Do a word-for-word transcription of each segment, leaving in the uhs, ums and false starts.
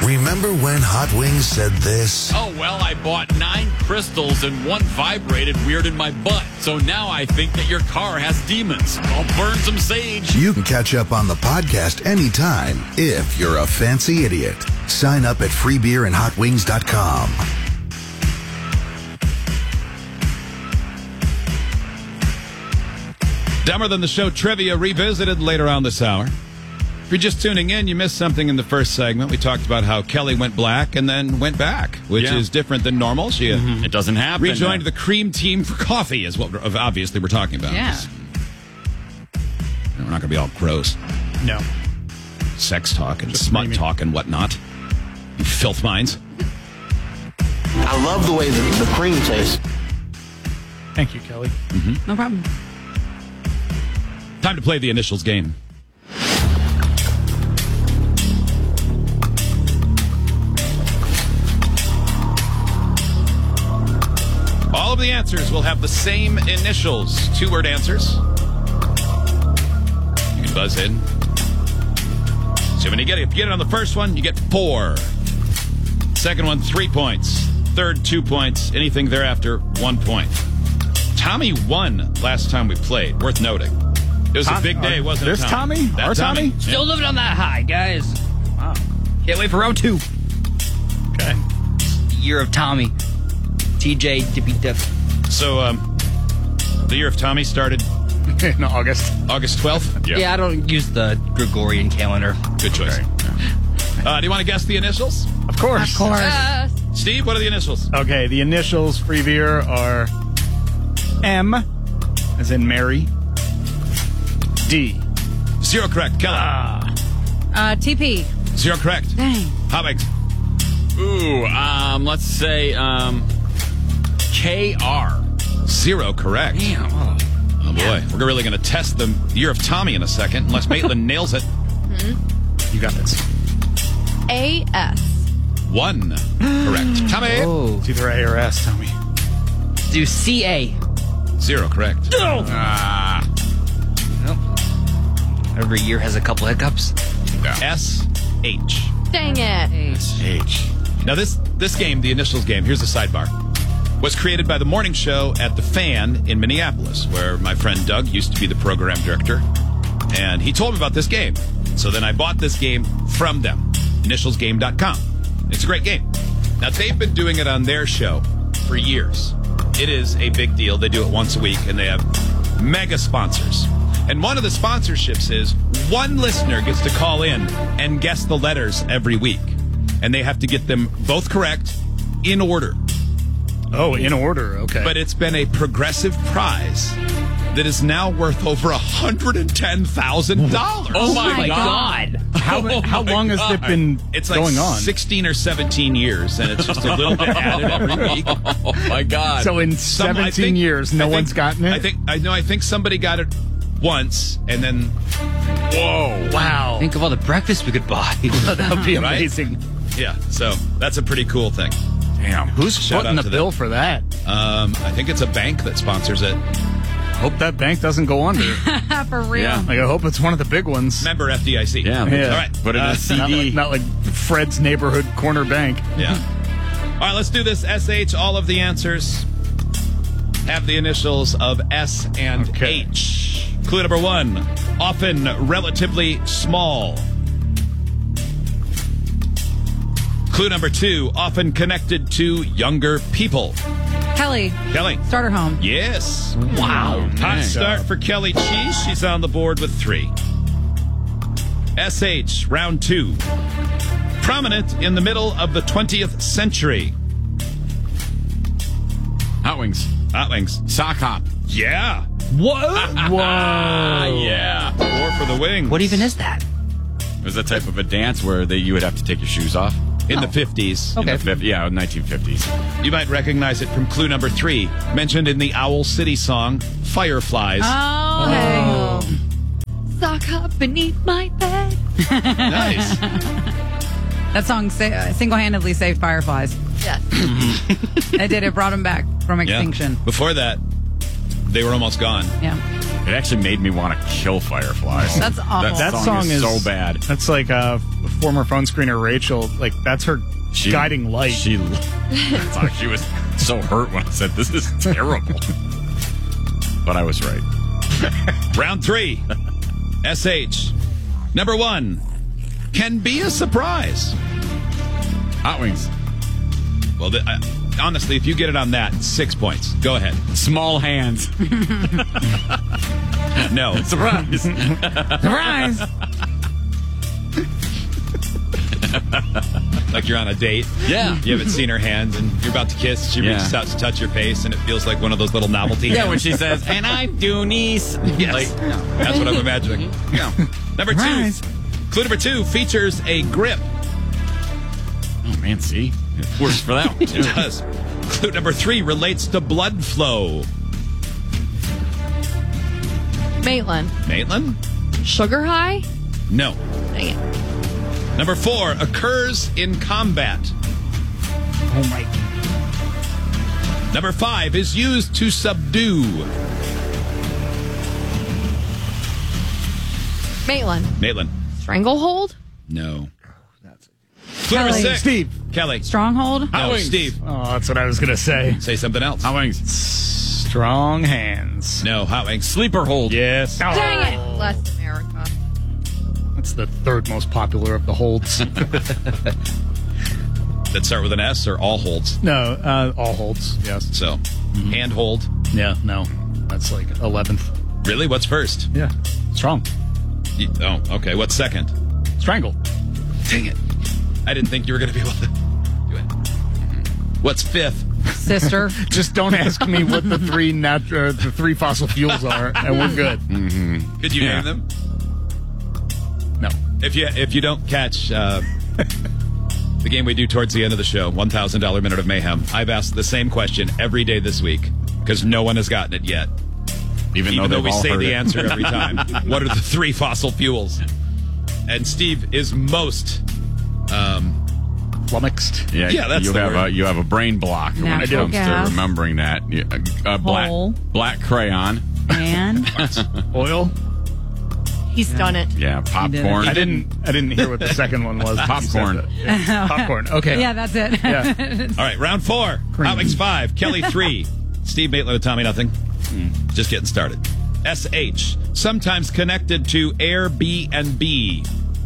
Remember when Hot Wings said this? Oh, well, I bought nine crystals and one vibrated weird in my butt. So now I think that your car has demons. I'll burn some sage. You can catch up on the podcast anytime if you're a fancy idiot. Sign up at free beer and hot wings dot com. Dumber Than the Show trivia revisited later on this hour. If you're just tuning in, you missed something in the first segment. We talked about how Kelly went black and then went back, which Yeah. is different than normal. She Mm-hmm. It doesn't happen. rejoined the cream team for coffee, is what we're- obviously we're talking about. Yeah. We're not going to be all gross. No. Sex talk and Just smut maybe. talk and whatnot. You filth minds. I love the way the, the cream tastes. Thank you, Kelly. No problem. Time to play the initials game. All of the answers will have the same initials. Two-word answers. You can buzz in. So when you get it, if you get it on the first one, you get four. Second one, three points. Third, two points. Anything thereafter, one point. Tommy won last time we played. Worth noting. It was a big day, wasn't it, This Tommy? That Our Tommy? Still living on that high, guys. Wow. Can't wait for round two. Okay. Year of Tommy. T J Dippy Diff. So, um, the year of Tommy started In August. August twelfth. Yeah. I don't use the Gregorian calendar. Good choice. Uh, do you want to guess the initials? Of course. Of course. Uh, Steve, what are the initials? Okay, the initials free beer are M, as in Mary. D. Zero correct. Kelly. uh, T P. Zero correct. Dang. Hotwings. Ooh, um, let's say, um, K R. Zero correct. Damn. Oh. Oh, boy. We're really going to test the year of Tommy in a second, unless Maitland nails it. You got this. A S. One correct. Tommy. Oh. It's either A or S, Tommy. Do C A. Zero correct. Ah. Every year has a couple hiccups. S H. Dang it. H. Now, this this game, the initials game, here's the sidebar, was created by the morning show at The Fan in Minneapolis, where my friend Doug used to be the program director. And he told me about this game. So then I bought this game from them, initials game dot com. It's a great game. Now, they've been doing it on their show for years. It is a big deal. They do it once a week, and they have mega sponsors. And one of the sponsorships is one listener gets to call in and guess the letters every week. And they have to get them both correct in order. Oh, in order. Okay. But it's been a progressive prize that is now worth over one hundred ten thousand dollars. Oh, my, my God. God. how, Oh how my long has God. it been It's like going on? sixteen or seventeen years, and it's just a little bit added every week. Oh, my God. So in Some- I seventeen think- years, no I think- one's gotten it? I think I know. I think somebody got it once, and then Whoa. Wow. Think of all the breakfast we could buy. That would be Right? amazing. yeah. So that's a pretty cool thing. Damn. Who's Shout footing out the to bill them. for that? Um, I think it's a bank that sponsors it. Hope that bank doesn't go under. For real. Yeah. Like, I hope it's one of the big ones. Member F D I C. Yeah. Yeah. All right. Put it in Uh, a C Not D. like, not like Fred's neighborhood corner bank. Yeah. All right, let's do this. S H, all of the answers have the initials of S and Okay. H. Clue number one, often relatively small. Clue number two, often connected to younger people. Kelly. Kelly. Starter home. Yes. Wow. Hot Dang. start for Kelly Cheese. She's on the board with three. S H, round two. Prominent in the middle of the twentieth century. Hot Wings. Hot Wings. Sock hop. Yeah. What? Whoa. Ah, yeah. Four for the wings. What even is that? It was a type of a dance where they, you would have to take your shoes off. In the fifties. In the fif- yeah, nineteen fifties. You might recognize it from clue number three, mentioned in the Owl City song, Fireflies. Oh, hey. Sock up beneath my bed. Nice. That song sa- uh, single-handedly saved fireflies. Yes. It did. It brought them back from Yeah. extinction. Before that, they were almost gone. Yeah. It actually made me want to kill fireflies. That's awful. That, That song, song is, is- so bad. That's like uh, former phone screener Rachel, like that's her She- guiding light. She, fuck, she was so hurt when I said this is terrible. But I was right. Round three. S H. Number one. Can be a surprise. Hot Wings. Well, th- I, honestly, if you get it on that, six points. Go ahead. Small hands. No. Surprise. Surprise! Like you're on a date. Yeah. You haven't seen her hands and you're about to kiss. She Yeah. reaches out to touch your face and it feels like one of those little novelty Yeah, hands. when she says, and I'm Dunice. Yes. Like, That's what I'm imagining. yeah. Number two. Surprise. Clue number two features a grip. Oh, man, see? It works for that one, too. It does. Clue number three relates to blood flow. Maitland. Maitland? Sugar high? No. Dang it. Number four occurs in combat. Oh my! Number five is used to subdue. Maitland. Maitland. Stranglehold? No. Clue number Kelly. six. Steve. Kelly. Stronghold? No, Wings. Steve. Oh, that's what I was gonna say. Say something else. Hot Wings. Strong hands. No, Hot Wings. Sleeper hold. Yes. Dang it. Bless America. That's the third most popular of the holds. That start with an S or all holds. no, uh, all holds. Yes. So, hand hold. Yeah. No. That's like eleventh. Really? What's first? Yeah. Strong. You- oh, okay. What's second? Strangle. Dang it. I didn't think you were going to be able to do it. What's fifth? Sister. Just don't ask me what the three nat- uh, the three fossil fuels are, and we're good. Could you Yeah. name them? No. If you if you don't catch uh, the game we do towards the end of the show, one thousand dollars Minute of Mayhem, I've asked the same question every day this week because no one has gotten it yet. Even, Even though, though they've we all say heard the it. answer every time. What are the three fossil fuels? And Steve is most... Um, Flummoxed. Yeah, Yeah, that's you the have word. a you have a brain block when it Natural comes gas. to remembering that. Yeah, uh, black Hole. black crayon. And Oil. He's done it. Yeah, popcorn. I didn't. I didn't hear what the second one was. Popcorn. You said that. Yeah. Popcorn. Okay. yeah, that's it. Yeah. all right, round four. Hot Wings five, Kelly three, Steve Maitland and Tommy nothing. Just getting started. S H, sometimes connected to Airbnb.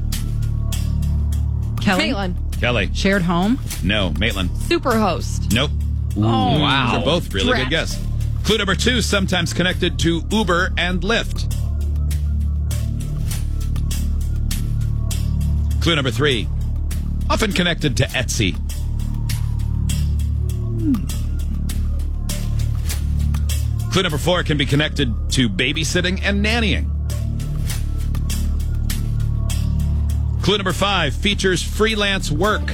Kelly. Maitland. Kelly. Shared home. No. Maitland. Superhost. Nope. Oh, Wow. They're both really Drat. good guess. Clue number two, sometimes connected to Uber and Lyft. Clue number three, often connected to Etsy. Clue number four can be connected to babysitting and nannying. Clue number five features freelance work.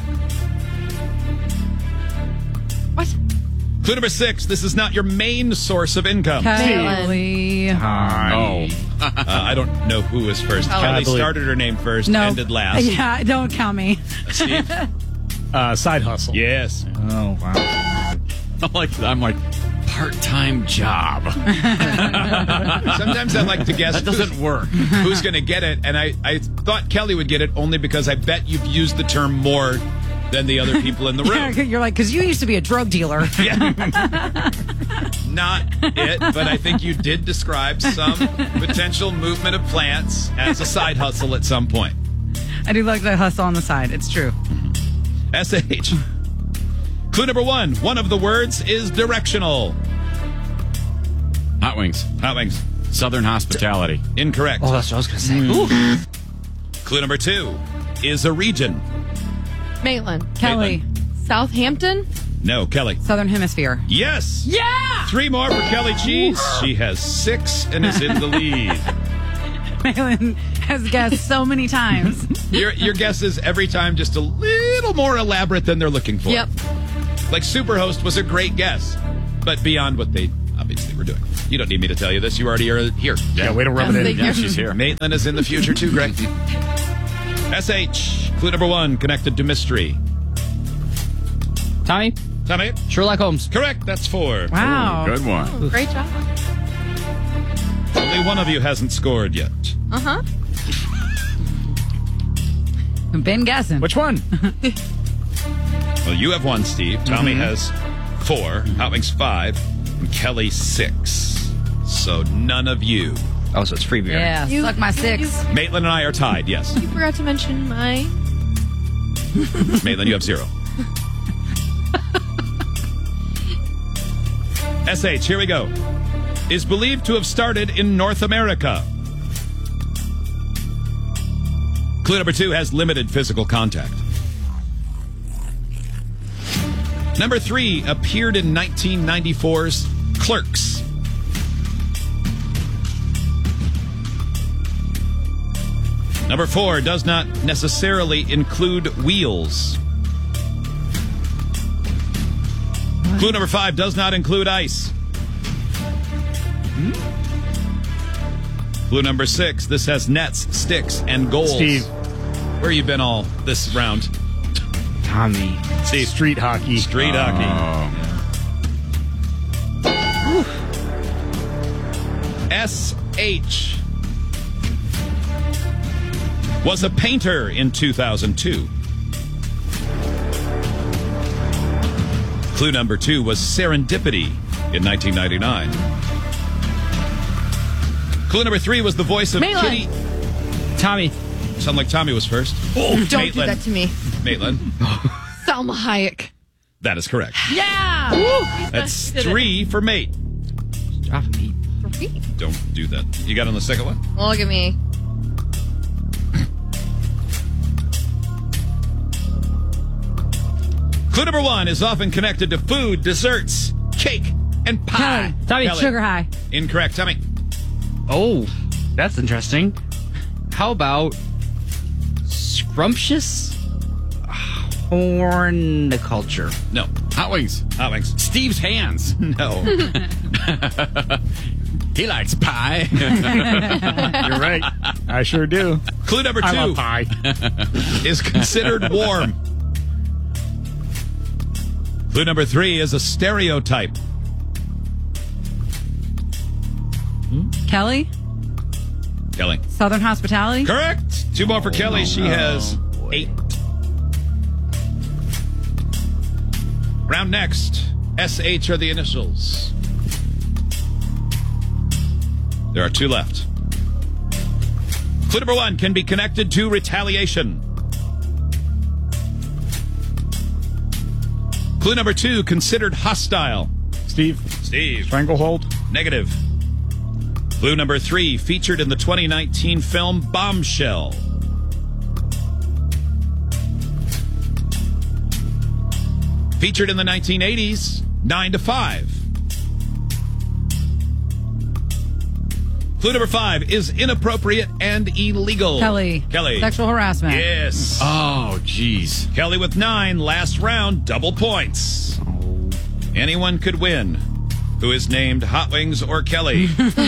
What? Clue number six, this is not your main source of income. Uh, Kelly. Oh, I don't know who was first. Kelly. Kelly I believe- started her name first, No. ended last. Yeah, don't count me. Steve? Uh, side hustle. Yes. Oh wow. I'm like I'm like part-time job. Sometimes I like to guess That doesn't work. who's going to get it, and I, I thought Kelly would get it only because I bet you've used the term more than the other people in the Yeah, room. you're like, because you used to be a drug dealer. Yeah. Not it, but I think you did describe some potential movement of plants as a side hustle at some point. I do like the hustle on the side. It's true. S H. Clue number one, one of the words is directional. Hot Wings. Hot Wings. Southern hospitality. Incorrect. Oh, that's what I was going to say. Clue number two is a region. Maitland. Kelly. Maitland. Southampton. No, Kelly. Southern Hemisphere. Yes. Yeah! Three more for Kelly Cheese. She has six and is in the lead. Malin has guessed so many times. Your your guess is every time just a little more elaborate than they're looking for. Yep. Like Superhost was a great guess, but beyond what they obviously were doing. You don't need me to tell you this. You already are here. Yeah. Way to rub Yes, it they in. do. Yeah, she's here. Maitland is in the future too, Greg. S H. Clue number one, connected to mystery. Tommy, Tommy? Sherlock Holmes. Correct. That's four. Wow. Good one. Oh, great job. Only one of you hasn't scored yet. Uh huh. Been guessing. Which one? Well, you have one, Steve. Tommy Mhm. has four. Hot Wings five. And Kelly six. So none of you. Oh, so it's free beer. Yeah, You- suck my six. Maitland and I are tied, yes. You forgot to mention my. Maitland, you have zero. S H, here we go. Is believed to have started in North America. Clue number two has limited physical contact. Number three appeared in nineteen ninety-four's Clerks. Number four does not necessarily include wheels. Clue number five does not include ice. Hmm? Clue number six, this has nets, sticks, and goals. Steve. Where you been all this round? Tommy. Steve. Street hockey. Street hockey. S H was a painter in two thousand two. Clue number two was serendipity in nineteen ninety-nine. Clue number three was the voice of Maitland. Kitty. Tommy. Sound like Tommy was first. Oh, don't Maitland. do that to me. Maitland. Salma Hayek. That is correct. Yeah! That's Did it. three for Mate. Drop me. Don't do that. You got on the second one? Look at me. Clue number one is often connected to food, desserts, cake, and pie. Kelly. Tommy, Kelly. sugar high. Incorrect. Tommy. Oh, that's interesting. How about scrumptious horticulture? No. Hot Wings. Hot Wings. Steve's hands. No. He likes pie. You're right. I sure do. Clue number two I love pie. is considered warm. Clue number three is a stereotype. Kelly, Kelly. Southern Hospitality. Correct. Two more for Kelly. She has eight. Round next. S H are the initials. There are two left. Clue number one can be connected to retaliation. Clue number two, considered hostile. Steve. Steve. Stranglehold. Negative. Clue number three, featured in the twenty nineteen film Bombshell. Featured in the nineteen eighties, nine to five. Clue number five is inappropriate and illegal. Kelly. Kelly. Sexual harassment. Yes. Oh, jeez. Kelly with nine. Last round, double points. Anyone could win. Who is named Hot Wings or Kelly?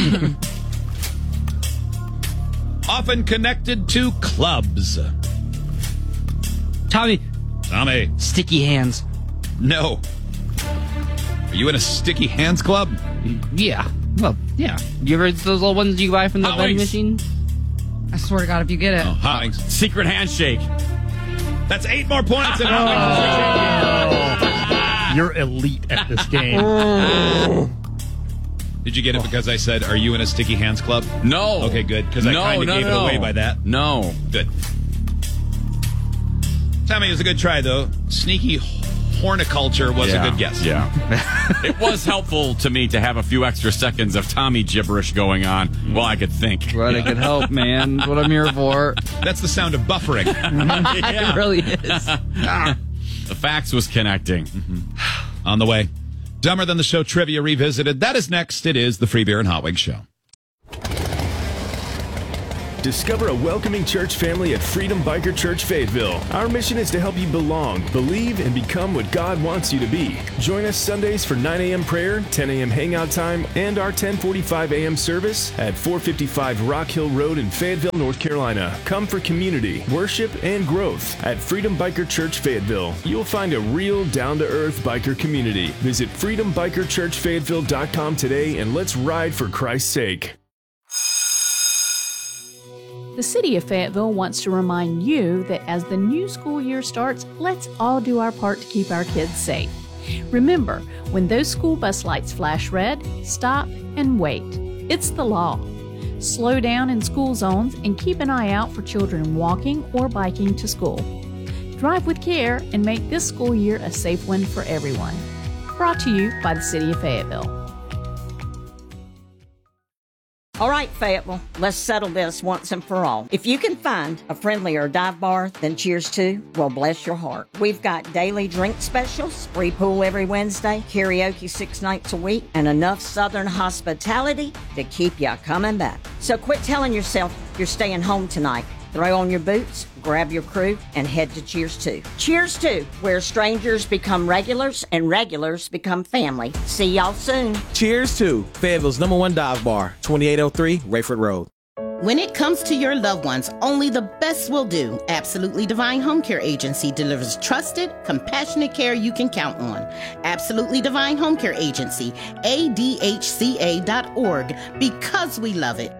Often connected to clubs. Tommy. Tommy. Sticky hands. No. Are you in a sticky hands club? Yeah. Well, yeah. You ever those little ones you buy from the Hot vending Wings. machine? I swear to God, if you get it. Oh, Hot Wings. Secret handshake. That's eight more points. And Hot Wings. You're elite at this game. Did you get it because I said, are you in a sticky hands club? No. Okay, good. Because I No, kind of no, gave no. it away by that. No. Good. Tommy, it was a good try, though. Sneaky horticulture was Yeah, a good guess. Yeah. It was helpful to me to have a few extra seconds of Tommy gibberish going on while I could think. Glad I could help, man. That's what I'm here for. That's the sound of buffering. Yeah. It really is. The facts was connecting. On the way. Dumber Than the Show Trivia Revisited. That is next. It is the Free Beer and Hot Wings Show. Discover a welcoming church family at Freedom Biker Church Fayetteville. Our mission is to help you belong, believe, and become what God wants you to be. Join us Sundays for nine a.m. prayer, ten a.m. hangout time, and our ten forty-five a.m. service at four fifty-five Rock Hill Road in Fayetteville, North Carolina. Come for community, worship, and growth at Freedom Biker Church Fayetteville. You'll find a real down-to-earth biker community. Visit freedom biker church fayetteville dot com today and let's ride for Christ's sake. The City of Fayetteville wants to remind you that as the new school year starts, let's all do our part to keep our kids safe. Remember, when those school bus lights flash red, stop and wait. It's the law. Slow down in school zones and keep an eye out for children walking or biking to school. Drive with care and make this school year a safe one for everyone. Brought to you by the City of Fayetteville. All right, Fayetteville, let's settle this once and for all. If you can find a friendlier dive bar than Cheers to, well, bless your heart. We've got daily drink specials, free pool every Wednesday, karaoke six nights a week, and enough Southern hospitality to keep you coming back. So quit telling yourself you're staying home tonight. Throw on your boots, grab your crew, and head to Cheers to. Cheers to, where strangers become regulars and regulars become family. See y'all soon. Cheers to Fayetteville's number one dive bar, twenty-eight oh three Rayford Road. When it comes to your loved ones, only the best will do. Absolutely Divine Home Care Agency delivers trusted, compassionate care you can count on. Absolutely Divine Home Care Agency, A D H C A dot org, because we love it.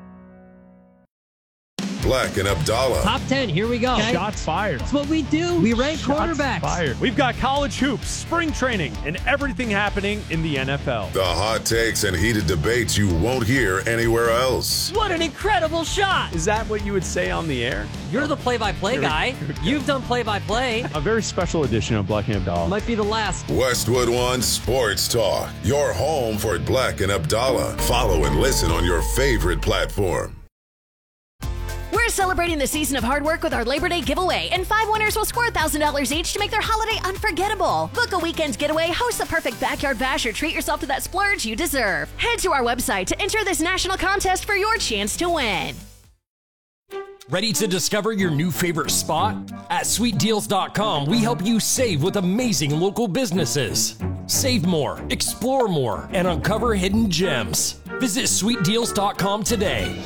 Black and Abdallah. Top ten, here we go. Okay. Shots fired. That's what we do. We rank Shots quarterbacks. Fired. We've got college hoops, spring training, and everything happening in the N F L. The hot takes and heated debates you won't hear anywhere else. What an incredible shot. Is that what you would say on the air? You're the play-by-play guy. You've done play-by-play. A very special edition of Black and Abdallah. Might be the last. Westwood One Sports Talk. Your home for Black and Abdallah. Follow and listen on your favorite platform. We're celebrating the season of hard work with our Labor Day giveaway, and five winners will score one thousand dollars each to make their holiday unforgettable. Book a weekend getaway, host the perfect backyard bash, or treat yourself to that splurge you deserve. Head to our website to enter this national contest for your chance to win. Ready to discover your new favorite spot? At sweet deals dot com, we help you save with amazing local businesses. Save more, explore more, and uncover hidden gems. Visit sweet deals dot com today.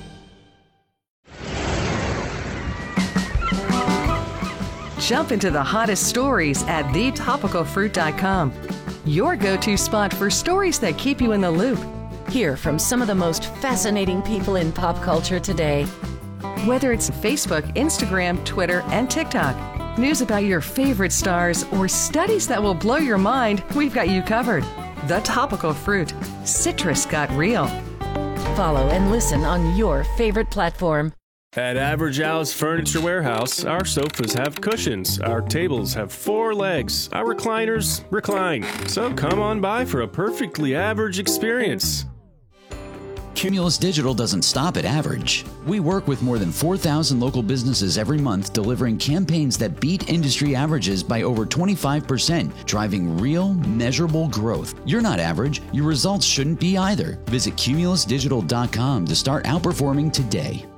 Jump into the hottest stories at the topical fruit dot com. Your go-to spot for stories that keep you in the loop. Hear from some of the most fascinating people in pop culture today. Whether it's Facebook, Instagram, Twitter, and TikTok, news about your favorite stars, or studies that will blow your mind, we've got you covered. The Topical Fruit. Citrus got real. Follow and listen on your favorite platform. At Average Al's Furniture Warehouse, our sofas have cushions, our tables have four legs, our recliners recline. So come on by for a perfectly average experience. Cumulus Digital doesn't stop at average. We work with more than four thousand local businesses every month, delivering campaigns that beat industry averages by over twenty-five percent, driving real, measurable growth. You're not average. Your results shouldn't be either. Visit cumulus digital dot com to start outperforming today.